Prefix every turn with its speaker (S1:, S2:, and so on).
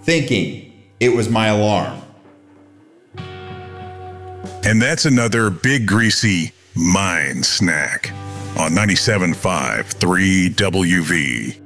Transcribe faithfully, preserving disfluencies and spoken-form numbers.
S1: thinking it was my alarm.
S2: And that's another big greasy mind snack on ninety-seven point five three W V.